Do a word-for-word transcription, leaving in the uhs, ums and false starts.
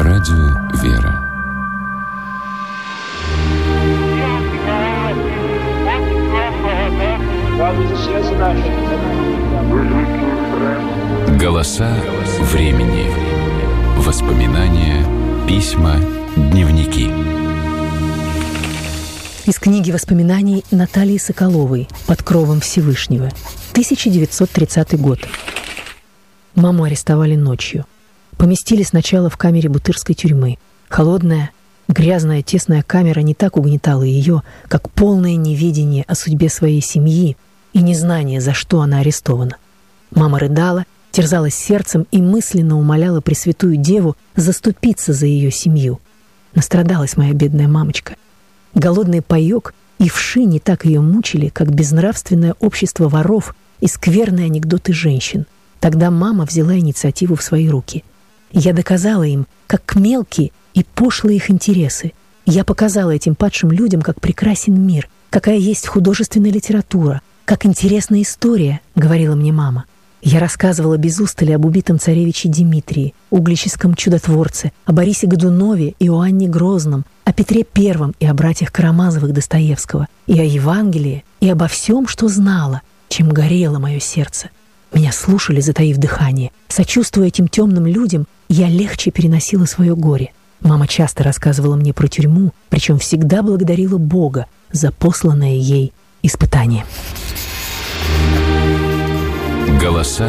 Радио «Вера». Голоса времени. Воспоминания, письма, дневники. Из книги воспоминаний Натальи Соколовой «Под кровом Всевышнего», тысяча девятьсот тридцатый год. Маму арестовали ночью. Поместили сначала в камере Бутырской тюрьмы. Холодная, грязная, тесная камера не так угнетала ее, как полное неведение о судьбе своей семьи и незнание, за что она арестована. Мама рыдала, терзалась сердцем и мысленно умоляла Пресвятую Деву заступиться за ее семью. Настрадалась моя бедная мамочка. Голодный паёк и вши не так ее мучили, как безнравственное общество воров и скверные анекдоты женщин. Тогда мама взяла инициативу в свои руки. Я доказала им, как мелкие и пошлые их интересы. Я показала этим падшим людям, как прекрасен мир, какая есть художественная литература, как интересна история, говорила мне мама. Я рассказывала без устали об убитом царевиче Дмитрии, углическом чудотворце, о Борисе Годунове и Иоанне Грозном, о Петре Первом и о братьях Карамазовых Достоевского, и о Евангелии, и обо всем, что знала, чем горело мое сердце. Меня слушали, затаив дыхание. Сочувствуя этим темным людям, я легче переносила свое горе. Мама часто рассказывала мне про тюрьму, причем всегда благодарила Бога за посланное ей испытание. Голоса